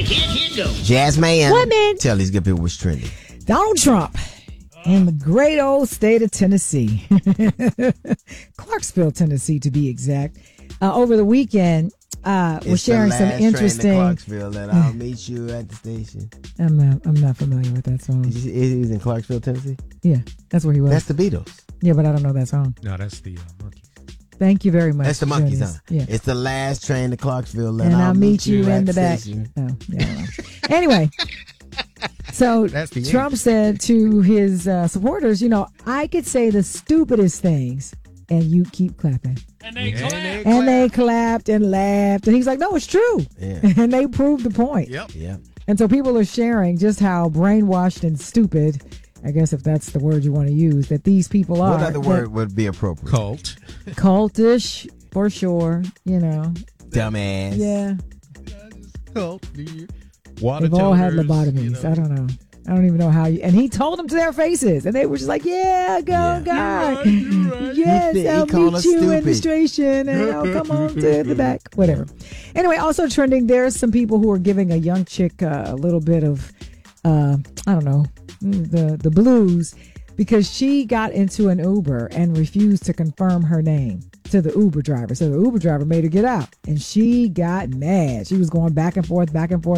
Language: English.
Here goes. Jasmine. Women. Tell these good people what's trending. Donald Trump in the great old state of Tennessee, Clarksville, Tennessee, to be exact, over the weekend was sharing some interesting. Clarksville, and I'll meet you at the station. I'm not familiar with that song. He was in Clarksville, Tennessee. Yeah, that's where he was. That's the Beatles. Yeah, but I don't know that song. No, that's the Monkees. Thank you very much. That's the Monkees, Jonas. huh? Yeah. It's the last train to Clarksville, and I'll meet you in the back. station. Oh, yeah. Anyway, so That's the Trump said to his supporters, I could say the stupidest things, and you keep clapping. And they clap. And they clapped and laughed, and he's like, "No, it's true." Yeah. And they proved the point. Yep. Yeah. And so people are sharing just how brainwashed and stupid, I guess if that's the word you want to use, that these people are. What other word would be appropriate? Cult. Cultish, for sure, Dumbass. Yeah. Cult. They've all had lobotomies. I don't know. I don't even know how you. And he told them to their faces, and they were just like, "Yeah, go, guy. Yes, I'll meet you in the station, and I'll come on to the back, whatever." Anyway, also trending, there's some people who are giving a young chick a little bit of, I don't know, the blues, because she got into an Uber and refused to confirm her name to the Uber driver. So the Uber driver made her get out, and she got mad. She was going back and forth,